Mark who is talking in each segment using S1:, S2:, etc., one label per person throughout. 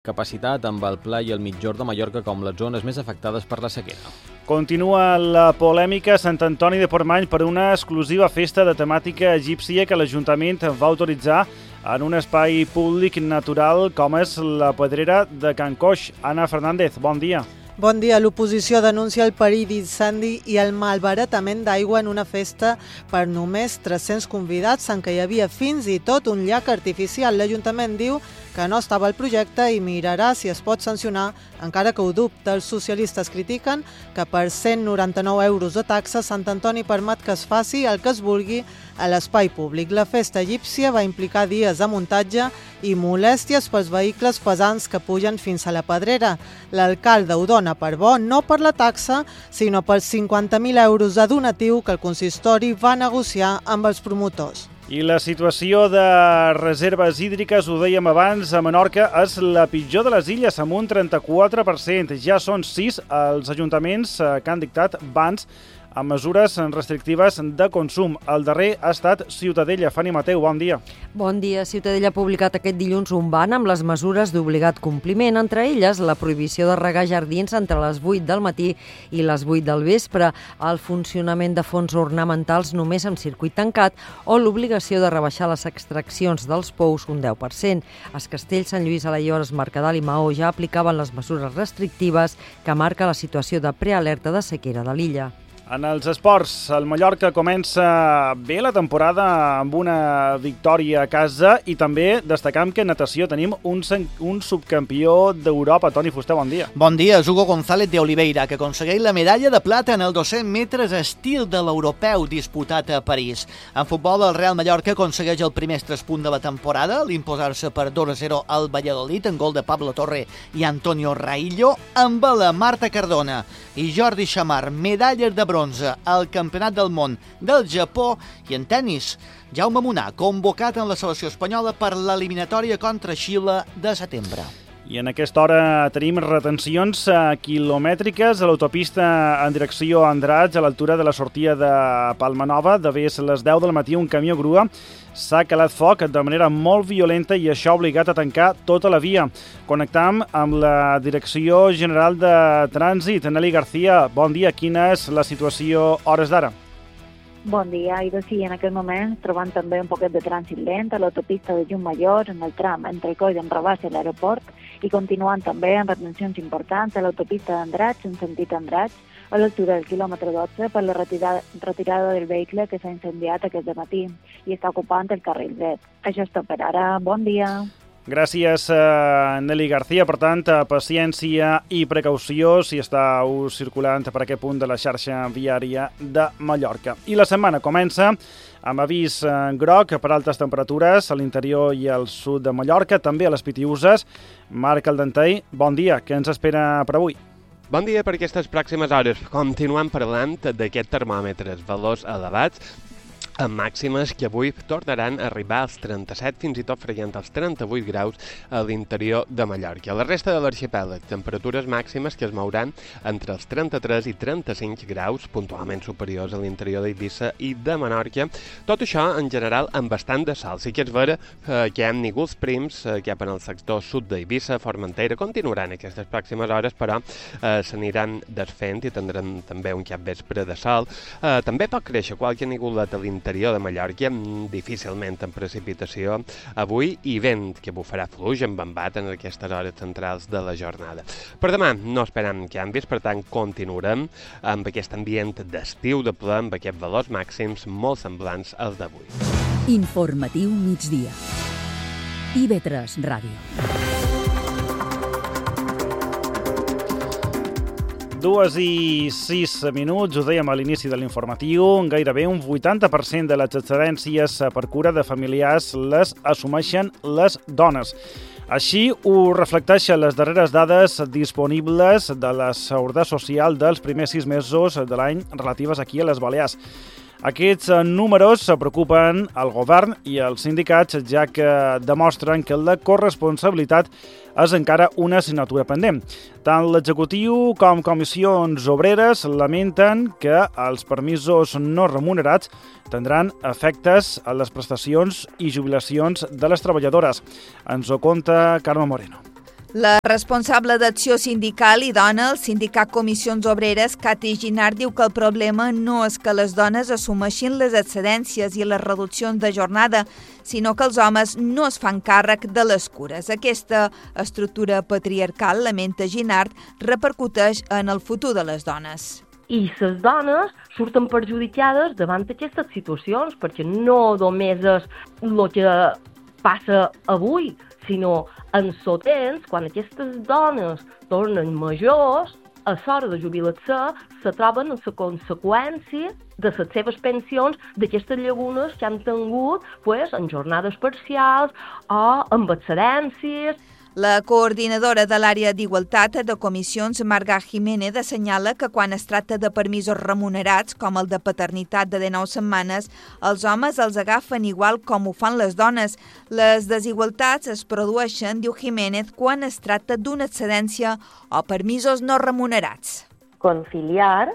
S1: capacitat amb el Pla i el Migjorn de Mallorca com les zones més afectades per la sequera.
S2: Continua la polèmica a Sant Antoni de Portmany per una exclusiva festa de temàtica egípcia que l'Ajuntament va autoritzar en un espai públic natural com és la Pedrera de Can Coix. Anna Fernández, bon dia.
S3: Bon dia. L'oposició denuncia el perill d'incendi i el malbaratament d'aigua en una festa per només 300 convidats en què hi havia fins i tot un llac artificial. L'Ajuntament diu que no estava al projecte i mirarà si es pot sancionar, encara que ho dubta. Els socialistes critiquen que per 199 euros de taxa Sant Antoni permet que es faci el que es vulgui a l'espai públic. La festa egípcia va implicar dies de muntatge i molèsties pels vehicles pesants que pugen fins a la Pedrera. L'alcalde ho dona per bo, no per la taxa, sinó pels 50.000 euros de donatiu que el consistori va negociar amb els promotors.
S2: I la situació de reserves hídriques, ho dèiem abans, a Menorca és la pitjor de les illes, amb un 34%. Ja són 6 els ajuntaments que han dictat bans amb mesures restrictives de consum. El darrer ha estat Ciutadella. Fanny Mateu, bon dia.
S4: Bon dia. Ciutadella ha publicat aquest dilluns un ban amb les mesures d'obligat compliment, entre elles la prohibició de regar jardins entre les 8 del matí i les 8 del vespre, el funcionament de fonts ornamentals només amb circuit tancat o l'obligació de rebaixar les extraccions dels pous un 10%. Els castells Sant Lluís, Alaiores, Mercadal i Maó ja aplicaven les mesures restrictives que marca la situació de prealerta de sequera de l'illa.
S2: En els esports, el Mallorca comença bé la temporada amb una victòria a casa i també destacam que en natació tenim un subcampió d'Europa. Toni Fuster, bon dia.
S5: Bon dia, és Hugo González de Oliveira, que aconsegueix la medalla de plata en el 200 metres estil de l'europeu disputat a París. En futbol, el Real Mallorca aconsegueix el primer 3 punts de la temporada, l'imposar-se per 2-0 al Valladolid en gol de Pablo Torre i Antonio Raillo, amb la Marta Cardona i Jordi Xamar, medalles de bronze al Campionat del Món del Japó. I en tennis, Jaume Munar, convocat en la selecció espanyola per l'eliminatòria contra Xile de setembre.
S2: I en aquesta hora tenim retencions quilomètriques a l'autopista en direcció a Andratx, a l'altura de la sortida de Palmanova. D'haver les 10 del matí, un camió grua s'ha calat foc de manera molt violenta i això ha obligat a tancar tota la via. Connectam amb la Direcció General de Trànsit. Nelly García, bon dia. Quina és la situació hores d'ara?
S6: Bon dia, i sí, en aquest moment trobant també un poquet de trànsit lent a l'autopista de Llumajor, en el tram entre Coll d'en Rabassa i l'aeroport, i continuant també amb retencions importants a l'autopista d'Andratx, en sentit Andratx, a l'altura del quilòmetre 12 per la retirada del vehicle que s'ha incendiat aquest dematí i està ocupant el carril dret. Això és tot per ara. Bon dia.
S2: Gràcies, Nelly García. Per tant, paciència i precaució si estàu circulant per aquest punt de la xarxa viària de Mallorca. I la setmana comença amb avís groc per altes temperatures a l'interior i al sud de Mallorca, també a les Pitiüses. Marc Aldentei, bon dia. Què ens espera per avui?
S7: Bon dia. Per aquestes pròximes hores continuem parlant d'aquests termòmetres, valors elevats, amb màximes que avui tornaran a arribar als 37, fins i tot freient els 38 graus a l'interior de Mallorca. A la resta de l'arxipèlag, temperatures màximes que es mouran entre els 33 i 35 graus, puntualment superiors a l'interior d'Eivissa i de Menorca. Tot això, en general, amb bastant de sol. Sí que és vera que hi ha nígols prims cap en el sector sud d'Eivissa, Formentera. Continuaran aquestes pròximes hores, però s'aniran desfent i tindran també un capvespre de sol. També pot créixer qualque nígolet a l'interior de Mallorca, difícilment en precipitació avui, i vent que bufarà fluix amb embat en aquestes hores centrals de la jornada. Per demà no esperem canvis, per tant continuarem amb aquest ambient d'estiu de ple, amb aquests valors màxims molt semblants als d'avui.
S8: Informatiu migdia. IB3 Ràdio.
S2: 2:06, ho dèiem a l'inici de l'informatiu, gairebé un 80% de les excedències per cura de familiars les assumeixen les dones. Així ho reflecteixen les darreres dades disponibles de la Seguretat Social dels primers 6 mesos de l'any relatives aquí a les Balears. Aquests números preocupen el govern i els sindicats, ja que demostren que la corresponsabilitat és encara una assignatura pendent. Tant l'executiu com comissions obreres lamenten que els permisos no remunerats tindran efectes a les prestacions i jubilacions de les treballadores. Ens ho conta Carme Moreno.
S9: La responsable d'Acció Sindical i Dona, el sindicat Comissions Obreres, Cati Ginard, diu que el problema no és que les dones assumeixin les excedències i les reduccions de jornada, sinó que els homes no es fan càrrec de les cures. Aquesta estructura patriarcal, lamenta Ginard, repercuteix en el futur de les dones.
S10: I les dones surten perjudicades davant d'aquestes situacions, perquè no només és el que passa avui, sinó en el temps, quan aquestes dones tornen majors, a l'hora de jubilar-se, se troben amb la conseqüència de les seves pensions d'aquestes llagunes que han tingut en jornades parcials o amb excedències.
S9: La coordinadora de l'àrea d'Igualtat de Comissions, Marga Jiménez, assenyala que quan es tracta de permisos remunerats, com el de paternitat de 19 setmanes, els homes els agafen igual com ho fan les dones. Les desigualtats es produeixen, diu Jiménez, quan es tracta d'una excedència o permisos no remunerats.
S11: Conciliar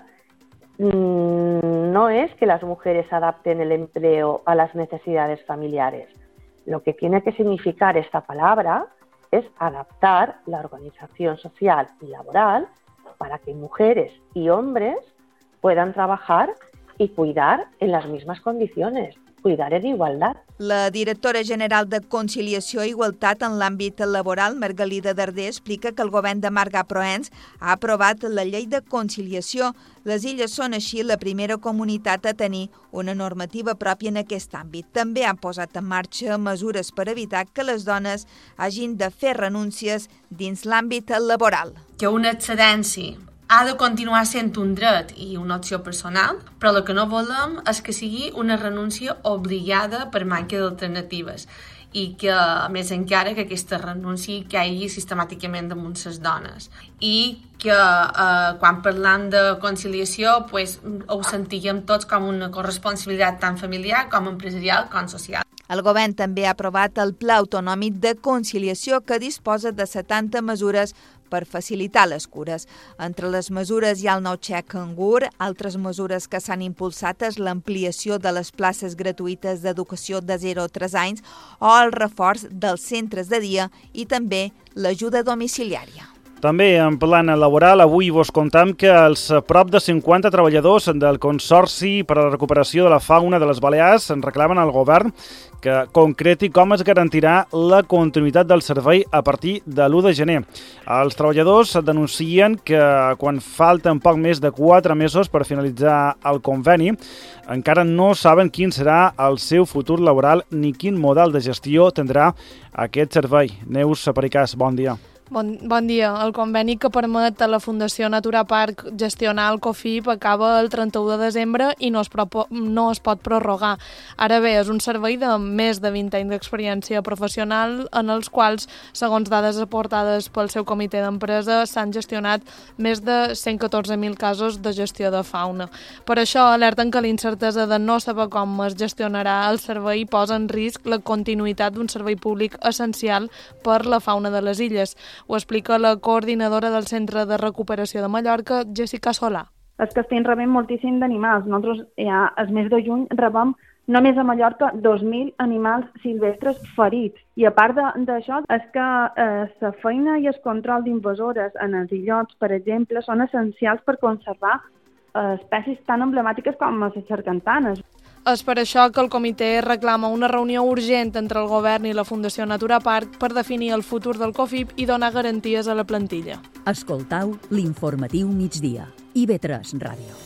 S11: no es que las mujeres adapten el empleo a las necesidades familiares. Lo que tiene que significar esta palabra es adaptar la organización social y laboral para que mujeres y hombres puedan trabajar y cuidar en las mismas condiciones, cuidar en igualdad.
S9: La directora general de Conciliació i Igualtat en l'àmbit laboral, Margalida Darder, explica que el govern de Marga Proens ha aprovat la llei de conciliació. Les Illes són així la primera comunitat a tenir una normativa pròpia en aquest àmbit. També han posat en marxa mesures per evitar que les dones hagin de fer renúncies dins l'àmbit laboral.
S12: Que una excedència ha de continuar sent un dret i una opció personal, però el que no volem és que sigui una renúncia obligada per manca d'alternatives i que, a més encara, que aquesta renúncia caigui sistemàticament damunt les dones. I que quan parlam de conciliació ho sentíem tots com una corresponsabilitat tant familiar com empresarial com social.
S9: El govern també ha aprovat el Pla Autonòmic de Conciliació que disposa de 70 mesures per facilitar les cures. Entre les mesures hi ha el nou xec cangur, altres mesures que s'han impulsat és l'ampliació de les places gratuïtes d'educació de 0 a 3 anys o el reforç dels centres de dia i també l'ajuda domiciliària.
S2: També en plan laboral, avui vos contam que els prop de 50 treballadors del Consorci per a la Recuperació de la Fauna de les Balears reclamen al govern que concreti com es garantirà la continuïtat del servei a partir de l'1 de gener. Els treballadors denuncien que quan falten poc més de 4 mesos per finalitzar el conveni, encara no saben quin serà el seu futur laboral ni quin model de gestió tindrà aquest servei. Neus Pericàs, bon dia.
S13: Bon dia. El conveni que permet a la Fundació Natura Park gestionar el COFIP acaba el 31 de desembre i no es pot prorrogar. Ara bé, és un servei de més de 20 anys d'experiència professional en els quals, segons dades aportades pel seu comitè d'empresa, s'han gestionat més de 114.000 casos de gestió de fauna. Per això alerten que l'incertesa de no saber com es gestionarà el servei posa en risc la continuïtat d'un servei públic essencial per la fauna de les illes. Ho explica la coordinadora del Centre de Recuperació de Mallorca, Jessica Solà.
S14: És que estem rebent moltíssim d'animals. Nosaltres ja el mes de juny rebem només a Mallorca 2.000 animals silvestres ferits. I a part d'això és que la feina i el control d'invasores en els illots, per exemple, són essencials per conservar espècies tan emblemàtiques com les sargantanes.
S13: És per això que el comitè reclama una reunió urgent entre el govern i la Fundació Natura Park per definir el futur del COFIP i donar garanties a la plantilla.
S8: Escoltau l'informatiu migdia. IB3 Ràdio.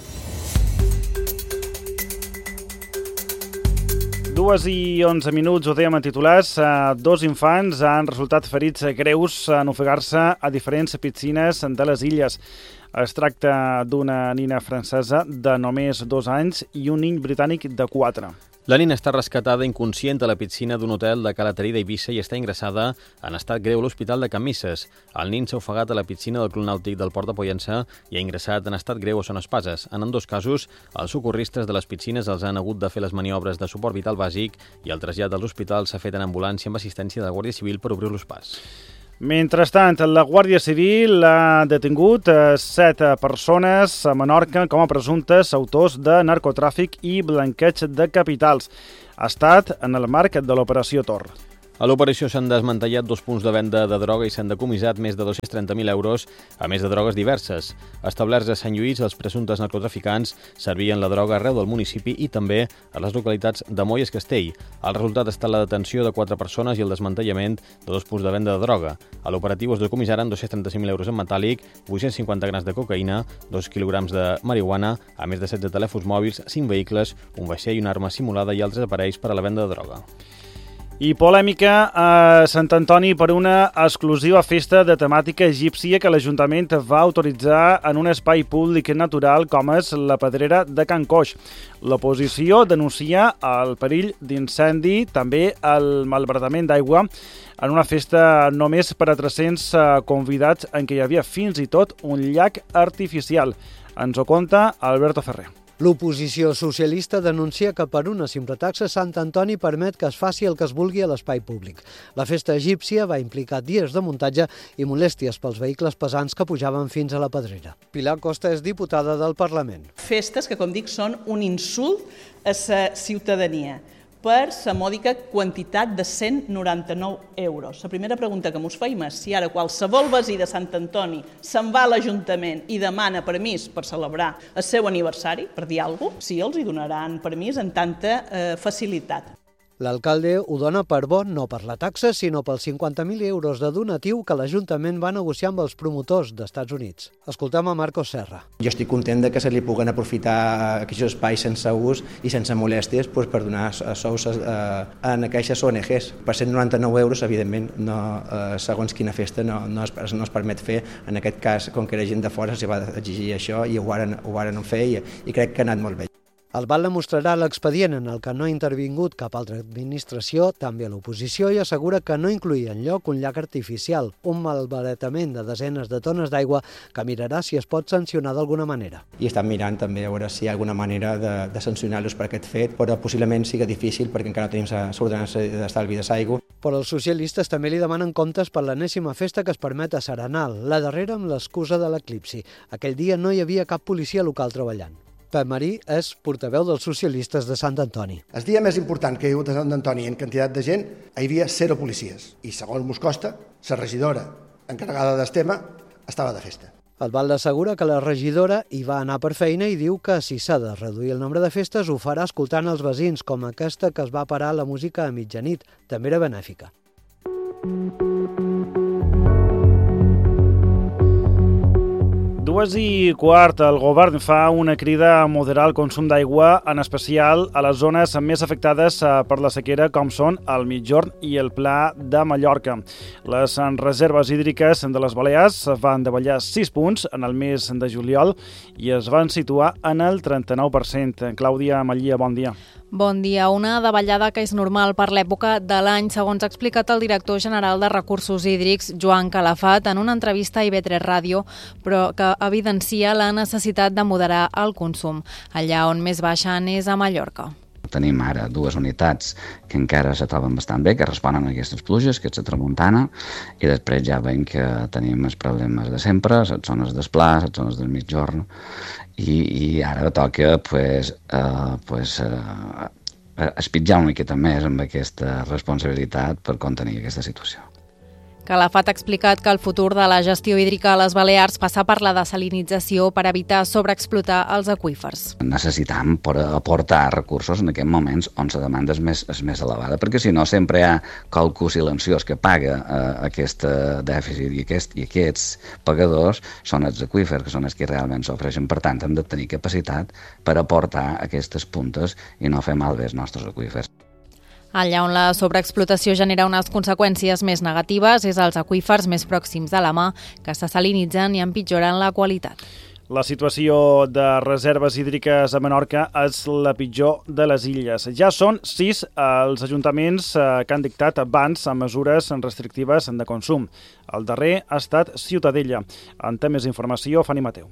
S2: 2:11, ho dèiem en titulars. 2 infants han resultat ferits greus en ofegar-se a diferents piscines de les illes. Es tracta d'una nina francesa de només 2 anys i un nin britànic de 4.
S1: La nina està rescatada inconscient a la piscina d'un hotel de Cala Trida, Eivissa, i està ingressada en estat greu a l'Hospital de Can Misses. El nin s'ha ofegat a la piscina del Club Nàutic del Port de Pollença i ha ingressat en estat greu a Son Espases. En ambdós casos, els socorristes de les piscines els han hagut de fer les maniobres de suport vital bàsic i el trasllat dels hospitals s'ha fet en ambulància amb assistència de la Guàrdia Civil per obrir-los pas.
S2: Mentrestant, la Guàrdia Civil ha detingut 7 persones a Menorca com a presumptes autors de narcotràfic i blanqueig de capitals. Ha estat en el marc de l'Operació Tor.
S1: A l'operació s'han desmantellat 2 punts de venda de droga i s'han decomissat més de 230.000 euros, a més de drogues diverses. Establerts a Sant Lluís, els presumptes narcotraficants servien la droga arreu del municipi i també a les localitats de Moll i Castell. El resultat ha estat la detenció de 4 persones i el desmantellament de 2 punts de venda de droga. A l'operatiu es decomissaren 235.000 euros en metàl·lic, 850 grams de cocaïna, 2 quilograms de marihuana, a més de 16 telèfons mòbils, 5 vehicles, un vaixell, una arma simulada i altres aparells per a la venda de droga.
S2: I polèmica a Sant Antoni per una exclusiva festa de temàtica egípcia que l'Ajuntament va autoritzar en un espai públic natural com és la Pedrera de Can Coix. L'oposició denuncia el perill d'incendi, també el malbaratament d'aigua en una festa només per a 300 convidats en què hi havia fins i tot un llac artificial. Ens ho conta Alberto Ferrer.
S15: L'oposició socialista denuncia que per una simple taxa Sant Antoni permet que es faci el que es vulgui a l'espai públic. La festa egípcia va implicar dies de muntatge i molèsties pels vehicles pesants que pujaven fins a la Pedrera. Pilar Costa és diputada del Parlament.
S16: Festes que, com dic, són un insult a la ciutadania per la mòdica quantitat de 199 euros. La primera pregunta que mos feim és si ara qualsevol veí de Sant Antoni se'n va a l'Ajuntament i demana permís per celebrar el seu aniversari, per dir alguna cosa, si els hi donaran permís en tanta facilitat.
S15: L'alcalde ho dona per bo no per la taxa, sinó pels 50.000 euros de donatiu que l'Ajuntament va negociar amb els promotors d'Estats Units. Escoltem a Marcos Serra.
S17: Jo estic content que se li puguen aprofitar aquests espais sense ús i sense molèsties per donar sous en aquestes ONGs. Per 199 euros, evidentment, segons quina festa no es permet fer. En aquest cas, com que era gent de fora, s'hi va exigir això i ho varen fer i crec que ha anat molt bé.
S15: El BAL mostrarà l'expedient en el que no ha intervingut cap altra administració, també a l'oposició, i assegura que no incloïa enlloc un llac artificial, un malbaratament de desenes de tones d'aigua que mirarà si es pot sancionar d'alguna manera.
S17: I estan mirant també a veure si hi ha alguna manera de sancionar-los per aquest fet, però possiblement sigui difícil perquè encara no tenim l'ordenança d'estalvi de l'aigua.
S15: Però els socialistes també li demanen comptes per l'enèsima festa que es permet a Serenal, la darrera amb l'excusa de l'eclipsi. Aquell dia no hi havia cap policia local treballant. Pep Marí és portaveu dels socialistes de Sant Antoni.
S18: El dia més important que hi ha hagut a Sant Antoni en quantitat de gent, hi havia 0 policies. I segons mos costa, la regidora encarregada del tema estava de festa.
S15: El BAL assegura que la regidora hi va anar per feina i diu que si s'ha de reduir el nombre de festes ho farà escoltant els veïns, com aquesta que es va parar la música a mitjanit, també era benèfica.
S2: 2:15, el govern fa una crida a moderar el consum d'aigua, en especial a les zones més afectades per la sequera, com són el Migjorn i el Pla de Mallorca. Les reserves hídriques de les Balears van davallar 6 punts en el mes de juliol i es van situar en el 39%. Clàudia Mallia, bon dia.
S19: Bon dia. Una davallada que és normal per l'època de l'any, segons ha explicat el director general de Recursos Hídrics, Joan Calafat, en una entrevista a IB3 Ràdio, però que evidencia la necessitat de moderar el consum. Allà on més baixen és a Mallorca.
S20: Tenim ara 2 unitats que encara se troben bastant bé, que responen a aquestes pluges, que és la tramuntana, i després ja veiem que tenim els problemes de sempre, les zones d'Esplà, les zones del Migjorn, i ara toca espitjar una miqueta més amb aquesta responsabilitat per contenir aquesta situació.
S19: Calafat ha explicat que el futur de la gestió hídrica a les Balears passa per la desalinització per evitar sobreexplotar els aqüífers.
S20: Necessitam aportar recursos en aquests moments on la demanda és més elevada, perquè si no sempre hi ha qualcú silenciós que paga aquest dèficit i aquests pagadors són els aqüífers, que són els que realment s'ofereixen. Per tant, hem de tenir capacitat per aportar aquestes puntes i no fer malbé els nostres aqüífers.
S19: Allà on la sobreexplotació genera unes conseqüències més negatives és als aqüífers més pròxims de la mà, que se salinitzen i empitjoren la qualitat.
S2: La situació de reserves hídriques a Menorca és la pitjor de les illes. Ja són 6 els ajuntaments que han dictat abans a mesures restrictives de consum. El darrer ha estat Ciutadella. En té més informació Fanny Mateu.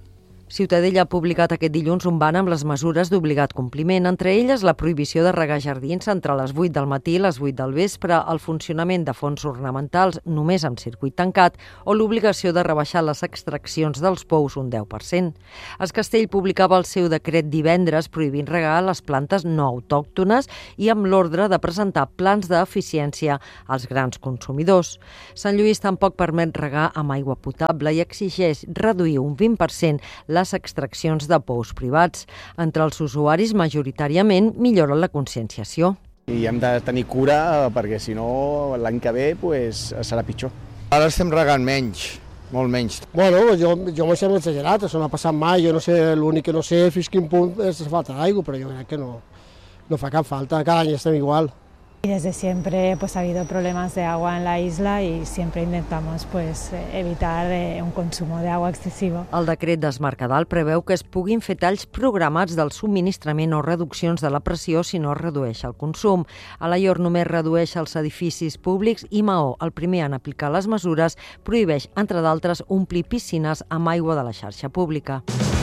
S4: Ciutadella ha publicat aquest dilluns un ban amb les mesures d'obligat compliment, entre elles la prohibició de regar jardins entre les 8 del matí i les 8 del vespre, el funcionament de fonts ornamentals només amb circuit tancat o l'obligació de rebaixar les extraccions dels pous un 10%. Es Castell publicava el seu decret divendres prohibint regar les plantes no autòctones i amb l'ordre de presentar plans d'eficiència als grans consumidors. Sant Lluís tampoc permet regar amb aigua potable i exigeix reduir un 20% les extraccions de pous privats. Entre els usuaris, majoritàriament, millora la conscienciació.
S21: I hem de tenir cura perquè, si no, l'any que ve serà pitjor.
S22: Ara estem regant menys, molt menys. Bueno, jo m'ho sembla exagerat, això no ha passat mai, jo no sé, l'únic que no sé fins quin punt és falta d'aigua, però jo crec que no fa cap falta, cada any estem igual.
S23: Y desde siempre ha habido problemas de agua en la isla y siempre intentamos evitar un consumo de agua excesivo.
S4: El decret d'Esmercadal preveu que es puguin fer talls programats del subministrament o reduccions de la pressió si no es redueix el consum. Alaior només redueix els edificis públics i Maó, el primer en aplicar les mesures, prohibeix, entre d'altres, omplir piscines amb aigua de la xarxa pública.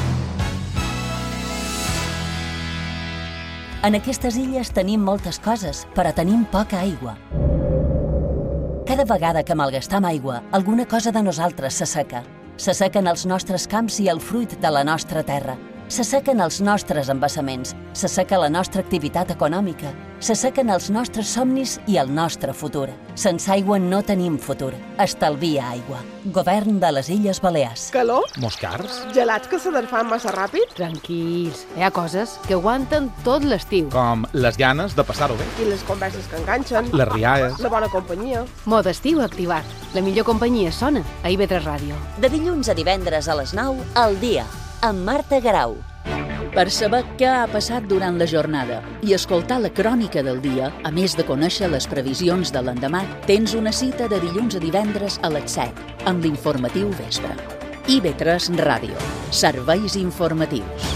S8: En aquestes illes tenim moltes coses, però tenim poca aigua. Cada vegada que malgastam aigua, alguna cosa de nosaltres s'asseca. S'assequen els nostres camps i el fruit de la nostra terra. S'assequen els nostres embassaments, s'asseca la nostra activitat econòmica, s'assequen els nostres somnis i el nostre futur. Sense aigua no tenim futur. Estalvia aigua. Govern de les Illes Balears.
S24: Calor?
S25: Moscars?
S24: Gelats que s'aderfan massa ràpid?
S26: Tranquils, hi ha coses que aguanten tot l'estiu.
S25: Com les ganes de passar-ho bé.
S24: I les converses que enganxen.
S25: Les rialles.
S24: La bona companyia.
S26: Mode estiu activat. La millor companyia sona a IB3 Ràdio.
S8: De dilluns a divendres a les 9, al dia, amb Marta Garau.
S27: Per saber què ha passat durant la jornada i escoltar la crònica del dia, a més de conèixer les previsions de l'endemà, tens una cita de dilluns a divendres a les 7, amb l'informatiu vespre. IB3 Ràdio. Serveis informatius.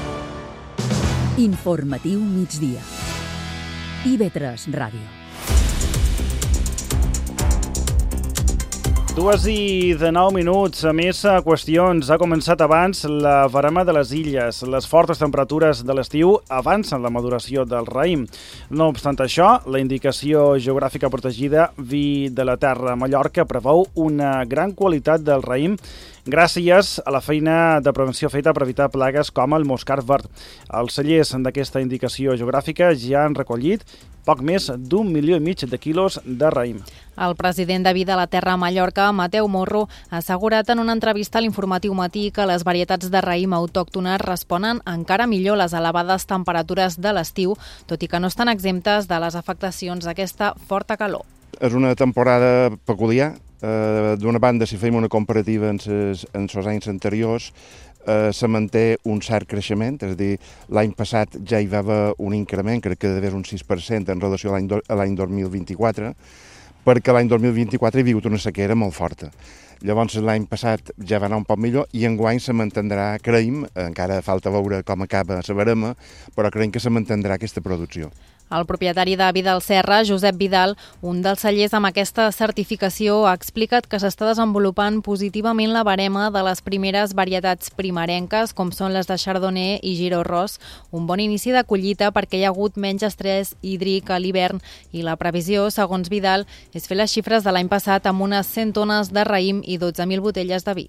S8: Informatiu migdia. IB3 Ràdio.
S2: 2:09. A més qüestions. Ha començat abans la verema de les illes. Les fortes temperatures de l'estiu avancen la maduració del raïm. No obstant això, la indicació geogràfica protegida Vi de la Terra a Mallorca preveu una gran qualitat del raïm gràcies a la feina de prevenció feta per evitar plagues com el moscard verd. Els cellers d'aquesta indicació geogràfica ja han recollit poc més d'1,5 milió de quilos de raïm.
S19: El president de Vi de la Terra a Mallorca, Mateu Morro, ha assegurat en una entrevista a l'Informatiu Matí que les varietats de raïm autòctones responen encara millor a les elevades temperatures de l'estiu, tot i que no estan exemptes de les afectacions d'aquesta forta calor.
S28: És una temporada peculiar. D'una banda, si fem una comparativa en els anys anteriors, se manté un cert creixement, és a dir, l'any passat ja hi va haver un increment, crec que d'haver un 6% en relació a l'any 2024, perquè l'any 2024 hi ha hagut una sequera molt forta. Llavors l'any passat ja va anar un poc millor i enguany se mantindrà, creiem, encara falta veure com acaba la verema, però creiem que se mantindrà aquesta producció.
S19: El propietari de Vidal Serra, Josep Vidal, un dels cellers amb aquesta certificació, ha explicat que s'està desenvolupant positivament la barema de les primeres varietats primerenques, com són les de Chardonnay i Giro Ros, un bon inici de collita perquè hi ha hagut menys estrès hídric a l'hivern i la previsió, segons Vidal, és fer les xifres de l'any passat amb unes 100 tones de raïm i 12.000 botelles de vi.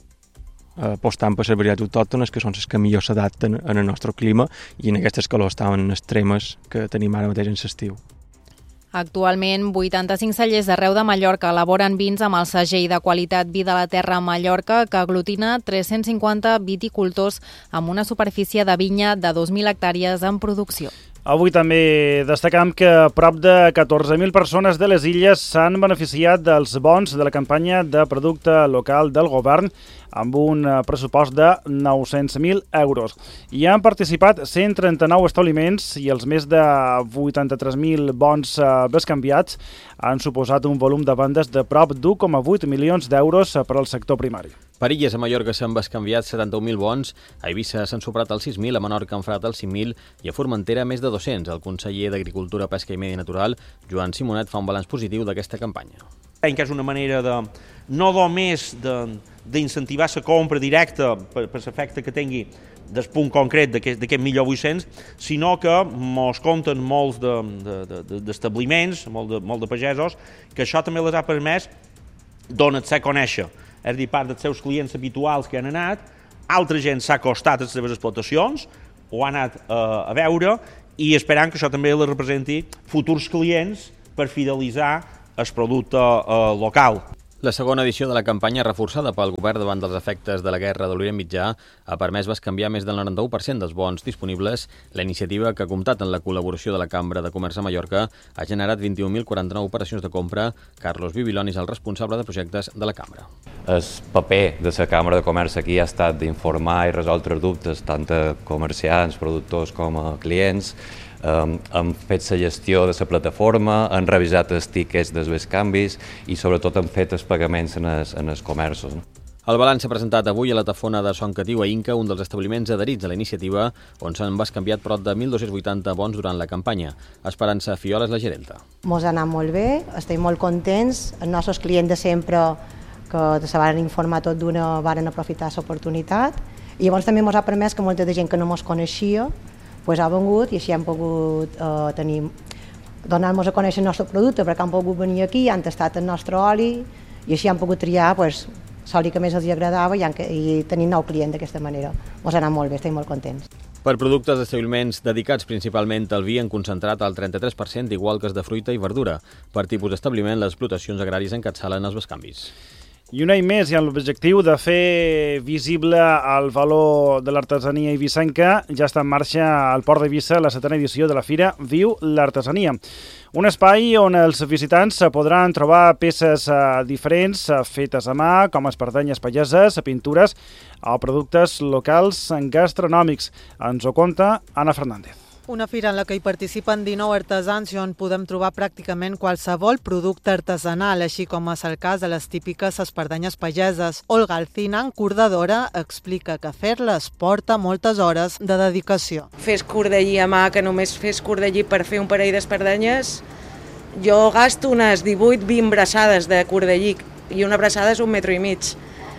S29: Apostant per les varietats autòctones, que són les que millor s'adapten al nostre clima i en aquestes calors tan extremes que tenim ara mateix en l'estiu.
S19: Actualment, 85 cellers d'arreu de Mallorca elaboren vins amb el segell de qualitat Vi de la Terra a Mallorca, que aglutina 350 viticultors amb una superfície de vinya de 2.000 hectàrees en producció.
S2: Avui també destacam que prop de 14.000 persones de les illes s'han beneficiat dels bons de la campanya de producte local del govern amb un pressupost de 900.000 euros. Hi han participat 139 establiments i els més de 83.000 bons bescanviats han suposat un volum de vendes de prop d'1,8 milions d'euros per al sector primari.
S1: Per illes a Mallorca s'han bescanviat 71.000 bons, a Eivissa s'han superat els 6.000, a Menorca han fregat els 5.000 i a Formentera més de 200. El conseller d'Agricultura, Pesca i Medi Natural, Joan Simonet, fa un balanç positiu d'aquesta campanya.
S30: Que és una manera de no només de
S3: d'incentivar la compra directa per l'efecte que tingui del punt concret d'aquest 1.800.000, sinó que ens compten molts d'establiments, molt de pagesos, que això també les ha permès donar-se a conèixer. És a dir, part dels seus clients habituals que han anat, altra gent s'ha acostat a les seves explotacions, ho ha anat a veure, i esperant que això també les representi futurs clients per fidelitzar el producte local.
S1: La segona edició de la campanya reforçada pel govern davant dels efectes de la guerra de l'Orient Mitjà ha permès bescanviar més del 91% dels bons disponibles. La iniciativa, que ha comptat amb la col·laboració de la Cambra de Comerç a Mallorca, ha generat 21.049 operacions de compra. Carlos Bibiloni és el responsable de projectes de la Cambra.
S5: El paper de la Cambra de Comerç aquí ha estat d'informar i resoldre dubtes tant a comerciants, productors com a clients. Hem fet la gestió de la plataforma, hem revisat els tickets dels bescanvis i sobretot hem fet els pagaments en els comerços.
S1: El balanç s'ha presentat avui a la Tafona de Son Catiu a Inca, un dels establiments adherits a la iniciativa, on s'han bescanviat prop de 1.280 bons durant la campanya. Esperança Fiola és la gerenta.
S6: Ens ha anat molt bé, estem molt contents. Els nostres clients de sempre, que se van informar tot d'una, van aprofitar l'oportunitat. I llavors també ens ha permès que molta de gent que no ens coneixia ha vengut i així hem pogut donar-nos a conèixer el nostre producte, perquè han pogut venir aquí, han tastat el nostre oli i així han pogut triar l'oli que més els agradava i tenir nou client d'aquesta manera. Ens ha anat molt bé, estem molt contents.
S1: Per productes d'establiments dedicats principalment al vi han concentrat el 33%, igual que els de fruita i verdura. Per tipus d'establiment, les explotacions agràries encapçalen els bescanvis.
S2: I un any més, i amb l'objectiu de fer visible el valor de l'artesania eivissenca, ja està en marxa al Port d'Eivissa la 7a edició de la Fira Viu l'Artesania. Un espai on els visitants podran trobar peces diferents fetes a mà, com espardenyes pageses, pintures o productes locals gastronòmics. Ens ho conta Anna Fernández.
S7: Una fira en la que hi participen 19 artesans i on podem trobar pràcticament qualsevol producte artesanal, així com és el cas de les típiques espardenyes pageses. Olga Alcina, encordadora, explica que fer-les porta moltes hores de dedicació.
S9: Fer escordellir a mà, que només fer escordellir per fer un parell d'espardenyes, jo gasto unes 18-20 braçades de cordellir i una braçada és 1,5 metres.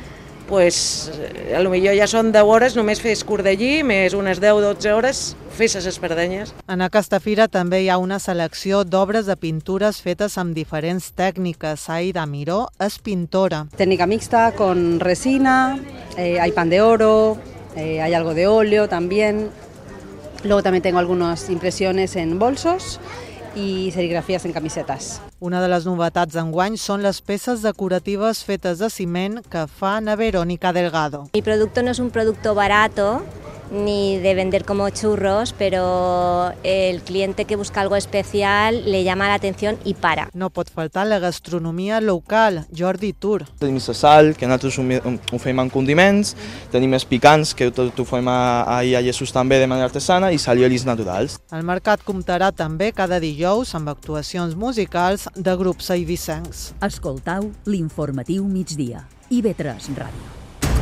S9: Pues, potser ja són 10 hores només fer escordellir, més unes 10-12 hores fer les espardenyes.
S7: En aquesta fira també hi ha una selecció d'obres de pintures fetes amb diferents tècniques. Aida Miró és pintora.
S10: Técnica mixta con resina, hay pan de oro, hay algo de óleo también. Luego también tengo algunas impresiones en bolsos i serigrafías en camisetas.
S7: Una de les novetats d'enguany són les peces decoratives fetes de ciment que fan a Verónica Delgado.
S11: Mi producto no es un producto barato ni de vender como churros, pero el cliente que busca algo especial le llama la atención i para.
S7: No pot faltar la gastronomia local, Jordi Tur.
S12: Tenim la sal, que nosaltres ho fem amb condiments, tenim els picants, que ho fem a Jesús també de manera artesana, i saliolis naturals.
S7: El mercat comptarà també cada dijous amb actuacions musicals de grups eivissencs.
S27: Escoltau l'informatiu migdia. IB3 Ràdio.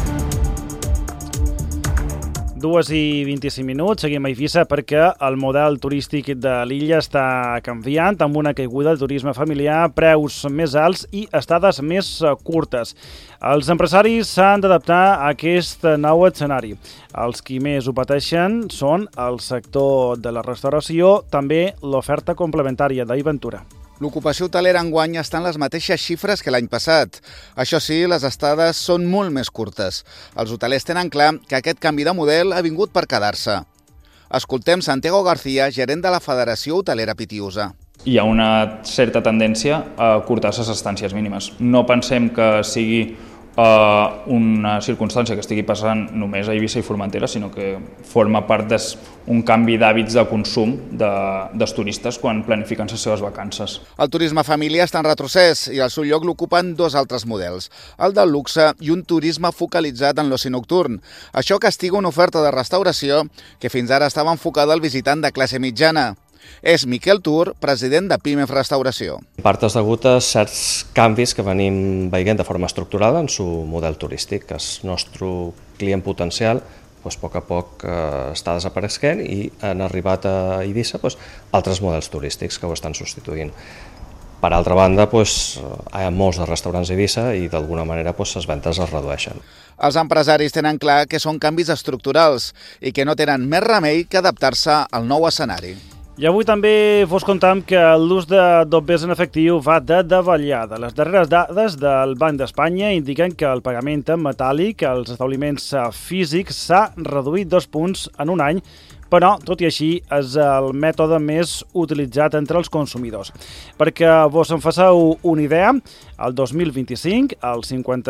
S2: 2:25, seguim a Eivissa perquè el model turístic de l'illa està canviant amb una caiguda del turisme familiar, preus més alts i estades més curtes. Els empresaris s'han d'adaptar a aquest nou escenari. Els qui més ho pateixen són el sector de la restauració, també l'oferta complementària d'Aiventura.
S14: L'ocupació hotelera enguany està en les mateixes xifres que l'any passat. Això sí, les estades són molt més curtes. Els hotelers tenen clar que aquest canvi de model ha vingut per quedar-se. Escoltem Santiago García, gerent de la Federació Hotelera Pitiusa.
S30: Hi ha una certa tendència a curtar les estàncies mínimes. No pensem que sigui una circumstància que estigui passant només a Eivissa i Formentera, sinó que forma part d'un canvi d'hàbits de consum dels turistes quan planifiquen les seves vacances.
S14: El turisme familiar està en retrocés i al seu lloc l'ocupen dos altres models, el del luxe i un turisme focalitzat en l'oci nocturn. Això castiga una oferta de restauració que fins ara estava enfocada al visitant de classe mitjana. És Miquel Tur, president de PIMEF Restauració.
S31: En part és degut a certs canvis que venim veient de forma estructurada en su model turístic, que el nostre client potencial a poc a poc està desapareixent i han arribat a Eivissa altres models turístics que ho estan substituint. Per altra banda, hi ha molts de restaurants a Eivissa i d'alguna manera les ventes es redueixen.
S14: Els empresaris tenen clar que són canvis estructurals i que no tenen més remei que adaptar-se al nou escenari.
S2: I avui també vos contam que l'ús de dobbers en efectiu va de davallada. Les darreres dades del Banc d'Espanya indiquen que el pagament en metàl·lic als establiments físics s'ha reduït 2 punts en un any, però, tot i així, és el mètode més utilitzat entre els consumidors. Perquè vos en fasseu una idea, el 2025 el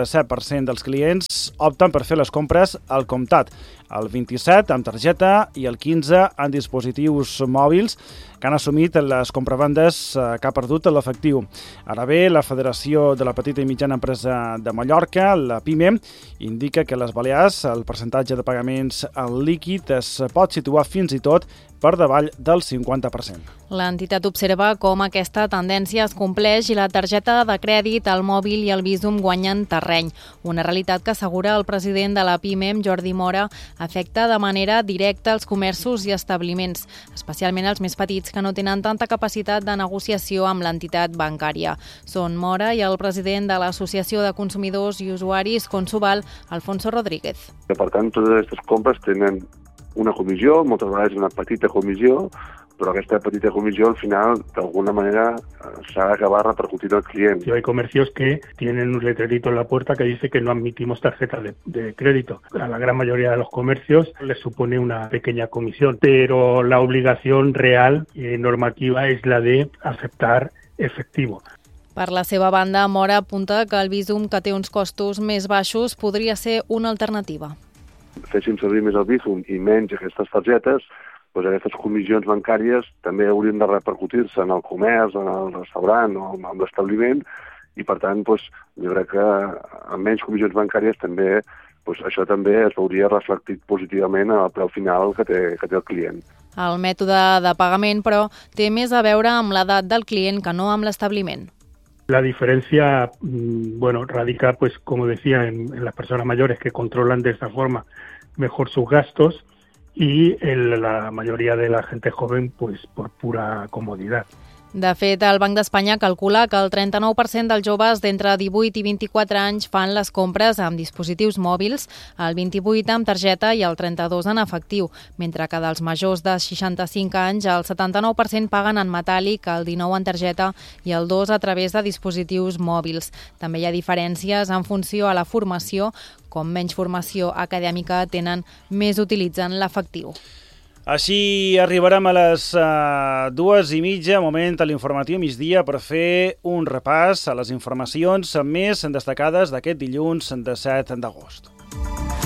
S2: 57% dels clients opten per fer les compres al comptat, el 27% amb targeta i el 15% en dispositius mòbils que han assumit les compravendes que ha perdut l'efectiu. Ara bé, la Federació de la Petita i Mitjana Empresa de Mallorca, la PIME, indica que a les Balears el percentatge de pagaments en líquid es pot situar fins i tot per davall del 50%.
S19: L'entitat observa com aquesta tendència es compleix i la targeta de crèdit, el mòbil i el Bizum guanyen terreny. Una realitat que assegura el president de la PIME, Jordi Mora, afecta de manera directa els comerços i establiments, especialment els més petits que no tenen tanta capacitat de negociació amb l'entitat bancària. Són Mora i el president de l'Associació de Consumidors i Usuaris Consuval, Alfonso Rodríguez.
S4: Per tant, totes aquestes compres tenen una comissió, moltes vegades una petita comissió, pero esta petita comisión al final de alguna manera se va a acabar repercutiendo al cliente.
S13: Hay comercios que tienen un letrerito en la puerta que dice que no admitimos tarjetas de crédito. A la gran mayoría de los comercios les supone una pequeña comisión, pero la obligación real normativa es la de aceptar efectivo.
S19: Per la seva banda, Mora apunta que el Bizum, que té uns costos més baixos, podria ser una alternativa.
S4: Féssim servir més el Bizum i menys aquestes targetes, doncs aquestes comissions bancàries també haurien de repercutir-se en el comerç, en el restaurant o en l'establiment, i per tant jo crec que amb menys comissions bancàries també això també es veuria reflectit positivament al preu final que té el client.
S19: El mètode de pagament, però, té més a veure amb l'edat del client que no amb l'establiment.
S13: La diferencia, radica, como decía, en las personas mayores que controlan de esta forma mejor sus gastos y en la mayoría de la gente joven, por pura comodidad.
S19: De fet, el Banc d'Espanya calcula que el 39% dels joves d'entre 18 i 24 anys fan les compres amb dispositius mòbils, el 28% amb targeta i el 32% en efectiu, mentre que dels majors de 65 anys el 79% paguen en metàl·lic, el 19% en targeta i el 2% a través de dispositius mòbils. També hi ha diferències en funció a la formació, com menys formació acadèmica tenen, més utilitzen l'efectiu.
S2: Així arribarem a les 2:30, moment a l'informatiu migdia, per fer un repàs a les informacions més destacades d'aquest dilluns de 7 d'agost.